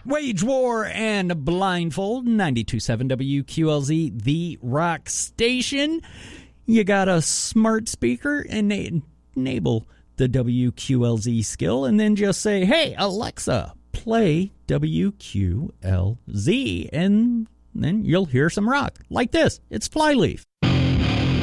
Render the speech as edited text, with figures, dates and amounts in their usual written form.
Wage War and Blindfold, 92.7 WQLZ, the rock station. You got a smart speaker, and enable the WQLZ skill, and then just say, hey, Alexa, play WQLZ, and then you'll hear some rock like this. It's Flyleaf.